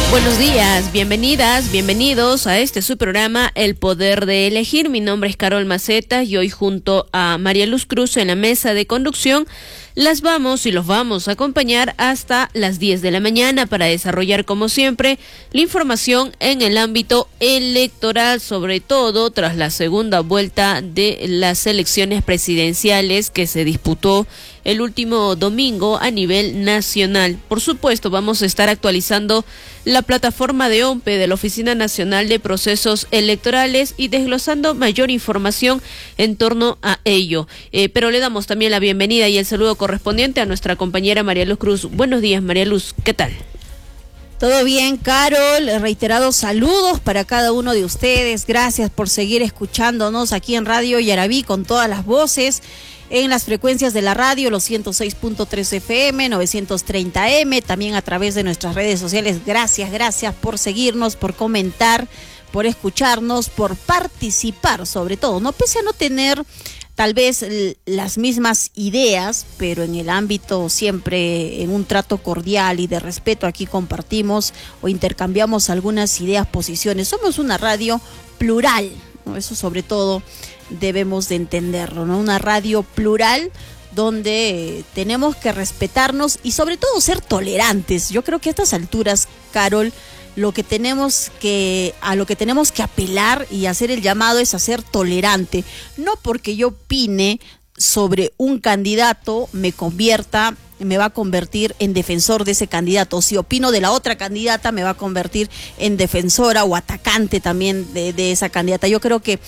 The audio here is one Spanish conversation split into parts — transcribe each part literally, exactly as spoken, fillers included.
Buenos días, bienvenidas, bienvenidos a este su programa El Poder de Elegir. Mi nombre es Carol Maceta y hoy junto a María Luz Cruz en la mesa de conducción las vamos y los vamos a acompañar hasta las diez de la mañana para desarrollar como siempre la información en el ámbito electoral, sobre todo tras la segunda vuelta de las elecciones presidenciales que se disputó el último domingo a nivel nacional. Por supuesto, vamos a estar actualizando la plataforma de O M P E de la Oficina Nacional de Procesos Electorales y desglosando mayor información en torno a ello. Eh, pero le damos también la bienvenida y el saludo correspondiente a nuestra compañera María Luz Cruz. Buenos días, María Luz, ¿qué tal? Todo bien, Carol, reiterados saludos para cada uno de ustedes. Gracias por seguir escuchándonos aquí en Radio Yarabí con todas las voces, en las frecuencias de la radio, los ciento seis punto tres F M, novecientos treinta A M, también a través de nuestras redes sociales. Gracias, gracias por seguirnos, por comentar, por escucharnos, por participar, sobre todo, ¿no? Pese a no tener tal vez las mismas ideas, pero en el ámbito siempre en un trato cordial y de respeto, aquí compartimos o intercambiamos algunas ideas, posiciones. Somos una radio plural, ¿no? Eso sobre todo debemos de entenderlo, ¿no? Una radio plural donde tenemos que respetarnos y sobre todo ser tolerantes. Yo creo que a estas alturas, Carol, lo que tenemos que, a lo que tenemos que apelar y hacer el llamado es a ser tolerante. No porque yo opine sobre un candidato me convierta, me va a convertir en defensor de ese candidato. Si opino de la otra candidata me va a convertir en defensora o atacante también de, de esa candidata. Yo creo que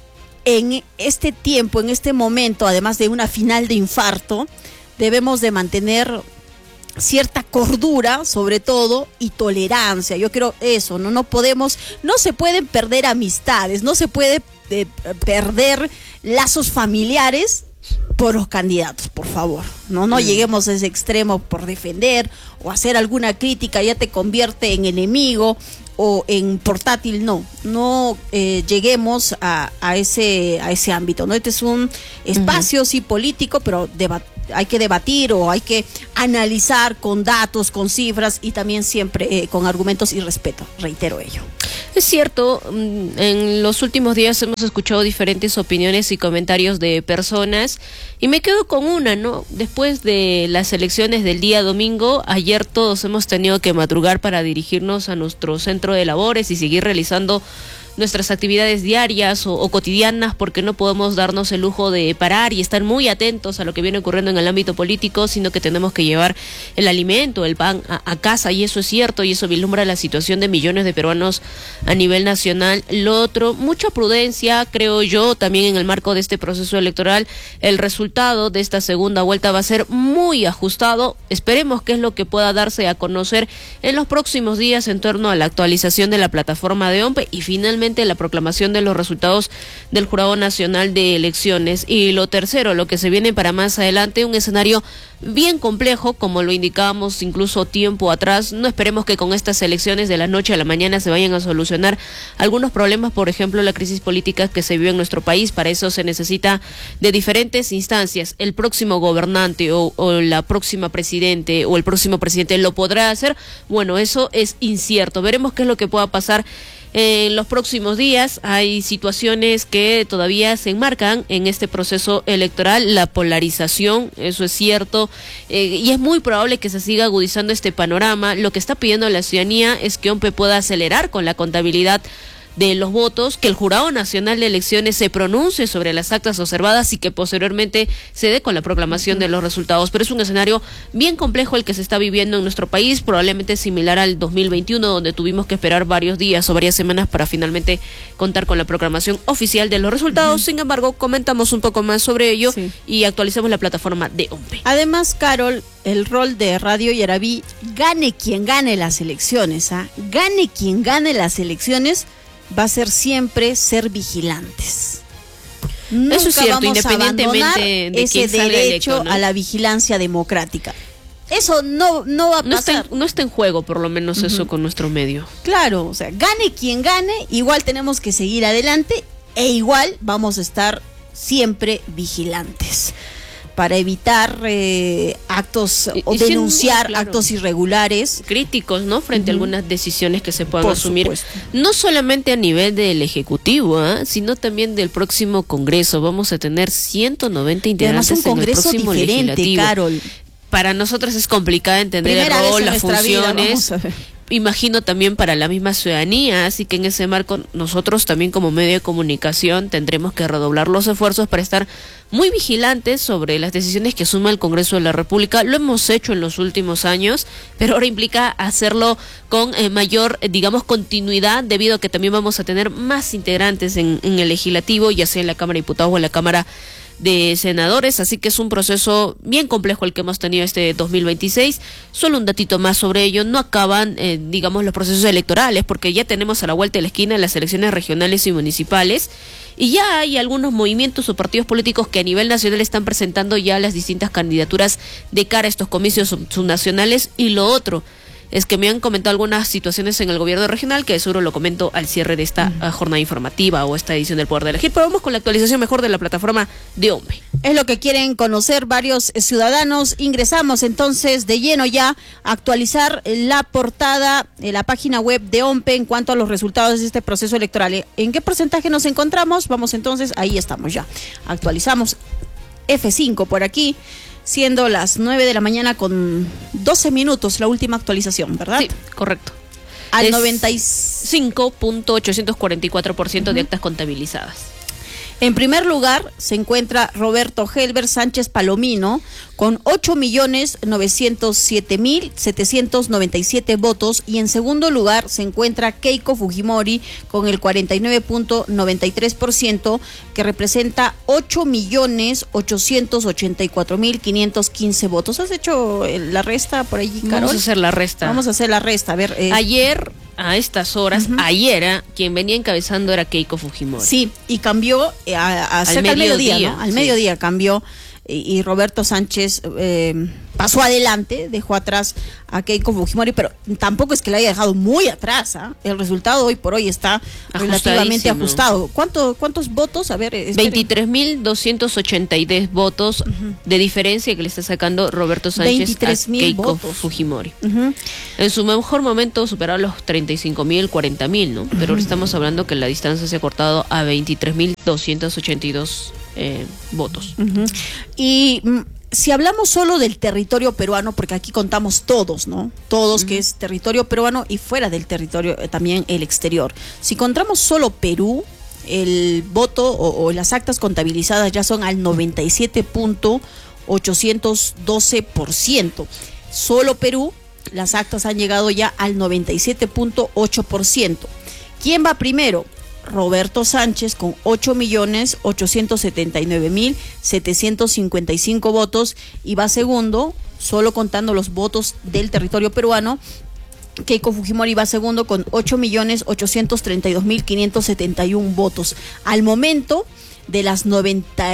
en este tiempo, en este momento, además de una final de infarto, debemos de mantener cierta cordura, sobre todo, y tolerancia. Yo creo eso, no, no podemos, no se pueden perder amistades, no se puede eh, perder lazos familiares por los candidatos, por favor. No, no mm. lleguemos a ese extremo por defender o hacer alguna crítica, ya te convierte en enemigo o en portátil. No, no eh, lleguemos a, a ese a ese ámbito, ¿no? Este es un espacio, uh-huh. sí, político, pero debat- hay que debatir o hay que analizar con datos, con cifras y también siempre eh, con argumentos y respeto, reitero ello. Es cierto, en los últimos días hemos escuchado diferentes opiniones y comentarios de personas y me quedo con una, ¿no? Después de las elecciones del día domingo, ayer todos hemos tenido que madrugar para dirigirnos a nuestro centro de labores y seguir realizando nuestras actividades diarias o, o cotidianas, porque no podemos darnos el lujo de parar y estar muy atentos a lo que viene ocurriendo en el ámbito político, sino que tenemos que llevar el alimento, el pan a, a casa, y eso es cierto, y eso vislumbra la situación de millones de peruanos a nivel nacional. Lo otro, mucha prudencia, creo yo, también en el marco de este proceso electoral. El resultado de esta segunda vuelta va a ser muy ajustado. Esperemos que es lo que pueda darse a conocer en los próximos días en torno a la actualización de la plataforma de O M P E y finalmente la proclamación de los resultados del Jurado Nacional de Elecciones. Y lo tercero, lo que se viene para más adelante, un escenario bien complejo, como lo indicábamos incluso tiempo atrás. No esperemos que con estas elecciones de la noche a la mañana se vayan a solucionar algunos problemas, por ejemplo, la crisis política que se vive en nuestro país. Para eso se necesita de diferentes instancias. El próximo gobernante o, o la próxima presidente o el próximo presidente lo podrá hacer. Bueno, eso es incierto. Veremos qué es lo que pueda pasar en los próximos días. Hay situaciones que todavía se enmarcan en este proceso electoral, la polarización, eso es cierto, eh, y es muy probable que se siga agudizando este panorama. Lo que está pidiendo la ciudadanía es que O M P E pueda acelerar con la contabilidad de los votos, que el Jurado Nacional de Elecciones se pronuncie sobre las actas observadas y que posteriormente se dé con la proclamación de los resultados. Pero es un escenario bien complejo el que se está viviendo en nuestro país, probablemente similar al dos mil veintiuno, donde tuvimos que esperar varios días o varias semanas para finalmente contar con la proclamación oficial de los resultados. Uh-huh. Sin embargo, comentamos un poco más sobre ello, sí, y actualizamos la plataforma de O M P E. Además, Carol, el rol de Radio Yarabí, gane quien gane las elecciones, ¿ah? ¿eh? Gane quien gane las elecciones, va a ser siempre ser vigilantes. Nunca Eso es cierto, vamos independientemente a de ese quién salga derecho electo, ¿no? a la vigilancia democrática. Eso no, no va a no pasar. Está en, no está en juego, por lo menos, uh-huh. eso con nuestro medio. Claro, o sea, gane quien gane, igual tenemos que seguir adelante e igual vamos a estar siempre vigilantes. para evitar eh, actos y, o y denunciar siendo, claro, actos irregulares. Críticos, ¿no? Frente uh-huh. a algunas decisiones que se puedan Por asumir, supuesto. no solamente a nivel del Ejecutivo, ¿eh? sino también del próximo Congreso. Vamos a tener ciento noventa integrantes un Congreso en el próximo diferente, legislativo. Carol. Para nosotros es complicado entender Primera el rol, las funciones. Imagino también para la misma ciudadanía, así que en ese marco nosotros también como medio de comunicación tendremos que redoblar los esfuerzos para estar muy vigilantes sobre las decisiones que asuma el Congreso de la República. Lo hemos hecho en los últimos años, pero ahora implica hacerlo con eh, mayor, eh, digamos, continuidad, debido a que también vamos a tener más integrantes en, en el legislativo, ya sea en la Cámara de Diputados o en la Cámara de Senadores, así que es un proceso bien complejo el que hemos tenido este dos mil veintiséis. Solo un datito más sobre ello: no acaban, eh, digamos, los procesos electorales, porque ya tenemos a la vuelta de la esquina las elecciones regionales y municipales, y ya hay algunos movimientos o partidos políticos que a nivel nacional están presentando ya las distintas candidaturas de cara a estos comicios subnacionales. Y lo otro es que me han comentado algunas situaciones en el gobierno regional, que seguro lo comento al cierre de esta uh-huh. jornada informativa o esta edición del Poder de Elegir. Pero vamos con la actualización mejor de la plataforma de OMPE. Es lo que quieren conocer varios ciudadanos. Ingresamos entonces de lleno ya a actualizar la portada de la página web de OMPE en cuanto a los resultados de este proceso electoral. ¿En qué porcentaje nos encontramos? Vamos entonces, ahí estamos ya. Actualizamos F cinco por aquí, siendo las nueve de la mañana con doce minutos la última actualización, ¿verdad? Sí, correcto. Al noventa y cinco punto ochocientos cuarenta y cuatro por ciento uh-huh. de actas contabilizadas. En primer lugar se encuentra Roberto Helber Sánchez Palomino con ocho millones novecientos siete mil setecientos noventa y siete votos, y en segundo lugar se encuentra Keiko Fujimori con el cuarenta y nueve punto noventa y tres por ciento, que representa ocho millones ochocientos ochenta y cuatro mil quinientos quince votos. ¿Has hecho la resta por allí, Carol? Vamos a hacer la resta. Vamos a hacer la resta. A ver, eh. ayer a estas horas, uh-huh. ayer, quien venía encabezando era Keiko Fujimori. Sí, y cambió eh, a, a cerca al mediodía, mediodía ¿no? Al sí. mediodía cambió, y, y Roberto Sánchez eh, pasó adelante, dejó atrás a Keiko Fujimori, pero tampoco es que la haya dejado muy atrás. ¿eh? El resultado hoy por hoy está relativamente ajustado. ¿Cuánto, ¿Cuántos votos? A ver, veintitrés mil doscientos ochenta y dos votos uh-huh. de diferencia que le está sacando Roberto Sánchez a Keiko votos. Fujimori. Uh-huh. En su mejor momento superaron los treinta y cinco mil, cuarenta mil, ¿no? Pero uh-huh. estamos hablando que la distancia se ha cortado a veintitrés mil doscientos ochenta y dos eh, votos. Uh-huh. Y si hablamos solo del territorio peruano, porque aquí contamos todos, ¿no? Todos, uh-huh. que es territorio peruano y fuera del territorio eh, también el exterior. Si contamos solo Perú, el voto o, o las actas contabilizadas ya son al noventa y siete punto ochocientos doce por ciento. Solo Perú, las actas han llegado ya al noventa y siete punto ocho por ciento. ¿Quién va primero? Roberto Sánchez con ocho millones ochocientos setenta y nueve mil setecientos cincuenta y cinco votos, y va segundo, solo contando los votos del territorio peruano, Keiko Fujimori va segundo con ocho millones ochocientos treinta y dos mil quinientos setenta y uno votos. Al momento de las noventa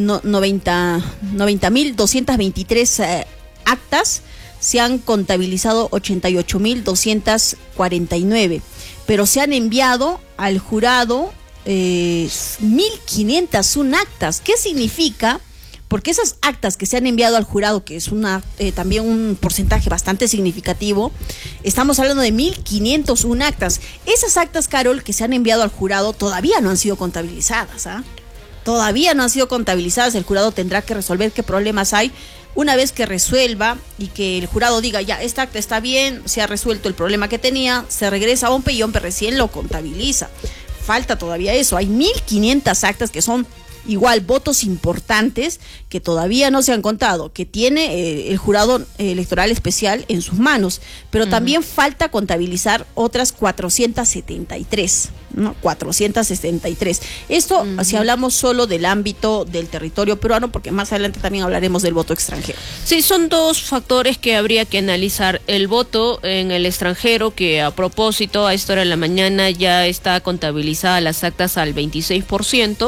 mil doscientos veintitrés eh, actas, se han contabilizado ochenta y ocho mil doscientos cuarenta y nueve, pero se han enviado al jurado eh, mil quinientas una actas. ¿Qué significa? Porque esas actas que se han enviado al jurado, que es una eh, también un porcentaje bastante significativo, estamos hablando de mil quinientas una actas. Esas actas, Carol, que se han enviado al jurado todavía no han sido contabilizadas, ¿ah? ¿eh? Todavía no han sido contabilizadas. El jurado tendrá que resolver qué problemas hay. Una vez que resuelva y que el jurado diga, ya, esta acta está bien, se ha resuelto el problema que tenía, se regresa a OMPE y OMPE recién lo contabiliza. Falta todavía eso. Hay mil quinientas actas que son igual votos importantes que todavía no se han contado, que tiene eh, el jurado electoral especial en sus manos, pero uh-huh. también falta contabilizar otras cuatrocientas setenta y tres, ¿no? cuatrocientas setenta y tres. Esto uh-huh. si hablamos solo del ámbito del territorio peruano, porque más adelante también hablaremos del voto extranjero. Sí, son dos factores que habría que analizar. El voto en el extranjero, que a propósito a esta hora de la mañana ya está contabilizada las actas al veintiséis por ciento.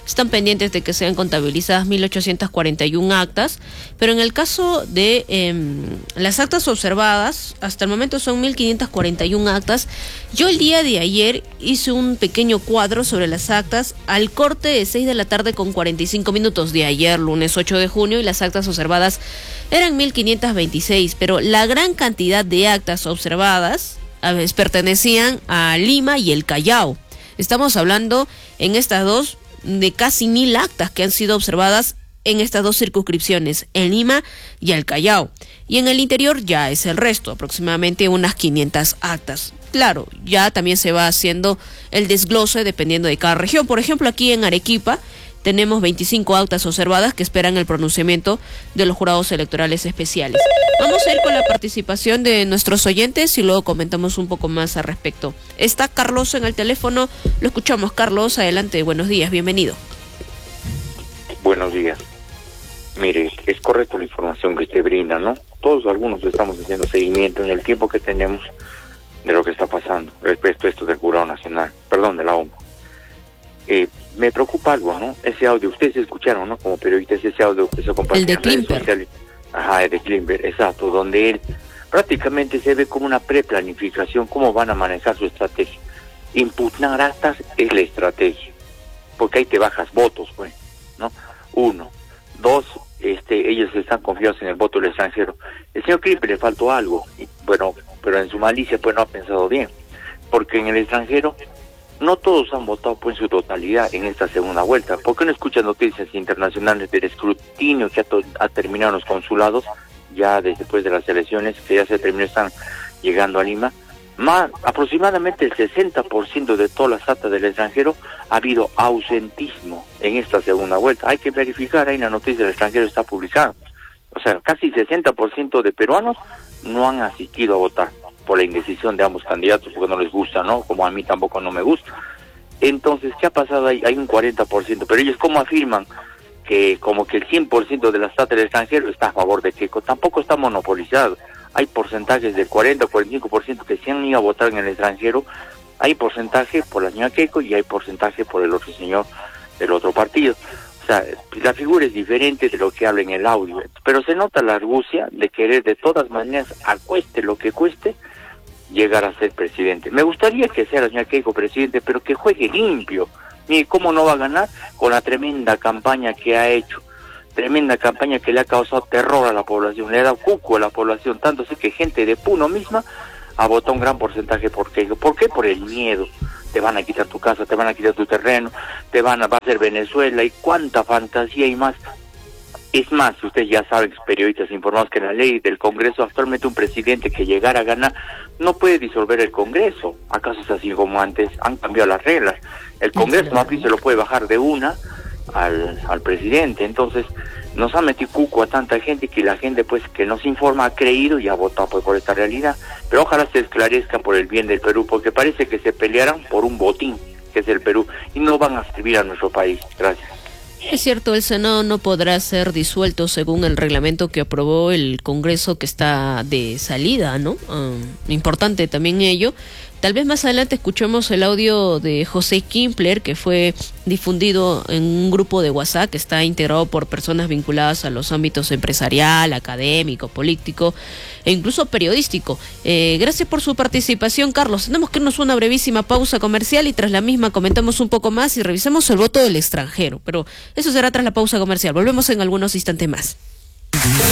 están pendientes de que sean contabilizadas mil ochocientas cuarenta y una actas, pero en el caso de eh, las actas observadas, hasta el momento son mil quinientas cuarenta y una actas. Yo el día de ayer hice un pequeño cuadro sobre las actas al corte de seis de la tarde con cuarenta y cinco minutos de ayer, lunes ocho de junio, y las actas observadas eran mil quinientas veintiséis, pero la gran cantidad de actas observadas a veces pertenecían a Lima y el Callao. Estamos hablando en estas dos de casi mil actas que han sido observadas en estas dos circunscripciones, en Lima y el Callao. Y en el interior ya es el resto, aproximadamente unas quinientas actas. Claro, ya también se va haciendo el desglose dependiendo de cada región. Por ejemplo, aquí en Arequipa tenemos veinticinco actas observadas que esperan el pronunciamiento de los jurados electorales especiales. Vamos a ir con la participación de nuestros oyentes y luego comentamos un poco más al respecto. Está Carlos en el teléfono, lo escuchamos. Carlos, adelante, buenos días, bienvenido. Buenos días. Mire, es correcta la información que usted brinda, ¿no? Todos algunos estamos haciendo seguimiento en el tiempo que tenemos de lo que está pasando respecto a esto del Jurado Nacional, perdón, de la O M A. Eh, me preocupa algo, ¿no? Ese audio, ustedes escucharon, ¿no? Como periodistas, ese audio que se compartió el de en redes Klimper. sociales. Ajá, el de Klimper, exacto, donde él prácticamente se ve como una preplanificación, cómo van a manejar su estrategia. Impugnar actas es la estrategia, porque ahí te bajas votos, pues, ¿no? Uno. Dos, este, ellos están confiados en el voto del extranjero. El señor Klimper le faltó algo, y, bueno, pero en su malicia pues no ha pensado bien, porque en el extranjero no todos han votado pues en su totalidad en esta segunda vuelta. ¿Por qué no escuchan noticias internacionales del escrutinio que ha, ha terminado en los consulados ya después de las elecciones, que ya se terminó, están llegando a Lima? Más, aproximadamente el sesenta por ciento de todas las actas del extranjero ha habido ausentismo en esta segunda vuelta. Hay que verificar, ahí la noticia del extranjero está publicada. O sea, casi sesenta por ciento de peruanos no han asistido a votar por la indecisión de ambos candidatos, porque no les gusta, ¿no? Como a mí tampoco no me gusta. Entonces, ¿qué ha pasado ahí? Hay un cuarenta por ciento, pero ellos ¿cómo afirman que como que el cien por ciento de las actas del extranjero está a favor de Keiko? Tampoco está monopolizado. Hay porcentajes del cuarenta o cuarenta y cinco por ciento que se han ido a votar en el extranjero. Hay porcentaje por la señora Keiko y hay porcentaje por el otro señor del otro partido. O sea, la figura es diferente de lo que habla en el audio, pero se nota la argucia de querer de todas maneras, a cueste lo que cueste, llegar a ser presidente. Me gustaría que sea la señora Keiko presidente, pero que juegue limpio. Mire, ¿cómo no va a ganar? Con la tremenda campaña que ha hecho. Tremenda campaña que le ha causado terror a la población, le ha dado cuco a la población, tanto así que gente de Puno misma ha votado un gran porcentaje por Keiko. ¿Por qué? Por el miedo. Te van a quitar tu casa, te van a quitar tu terreno, te van a, va a ser Venezuela, y cuánta fantasía y más. Es más, ustedes ya saben, periodistas informados, que en la ley del Congreso actualmente un presidente que llegara a ganar no puede disolver el Congreso. ¿Acaso es así como antes? Han cambiado las reglas. El Congreso más bien se lo puede bajar de una al, al presidente. Entonces nos ha metido cuco a tanta gente que la gente pues que nos informa ha creído y ha votado pues, por esta realidad. Pero ojalá se esclarezca por el bien del Perú, porque parece que se pelearan por un botín, que es el Perú, y no van a escribir a nuestro país. Gracias. Es cierto, el Senado no podrá ser disuelto según el reglamento que aprobó el Congreso, que está de salida, ¿no? Uh, importante también ello. Tal vez más adelante escuchemos el audio de José Klimper, que fue difundido en un grupo de WhatsApp que está integrado por personas vinculadas a los ámbitos empresarial, académico, político e incluso periodístico. Eh, gracias por su participación, Carlos. Tenemos que irnos una brevísima pausa comercial y tras la misma comentamos un poco más y revisamos el voto del extranjero. Pero eso será tras la pausa comercial. Volvemos en algunos instantes más.